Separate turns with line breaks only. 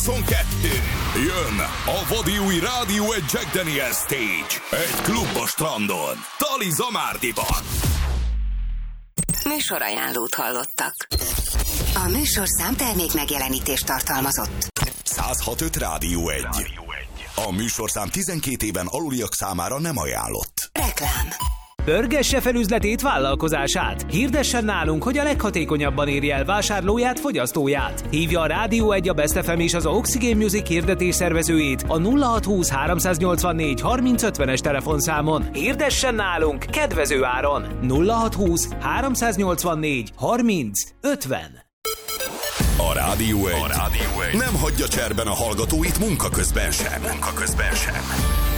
22. Jön a vadi új Rádió egy Jack Daniel Stage. Egy klub a strandon. Tali Zamárdiban.
Műsorajánlót hallottak. A műsorszám termék megjelenítést tartalmazott.
106.5 Rádió 1. A műsorszám 12 éven aluliak számára nem ajánlott.
Reklám.
Pörgesse fel üzletét, vállalkozását. Hirdessen nálunk, hogy a leghatékonyabban érje el vásárlóját, fogyasztóját. Hívja a Rádió 1, a Best FM és az Oxygen Music hirdetés szervezőjét a 0620 384 3050-es telefonszámon. Hirdessen nálunk kedvező áron. 0620 384 3050.
A Rádió 1 nem hagyja cserben a hallgatóit munka közben sem.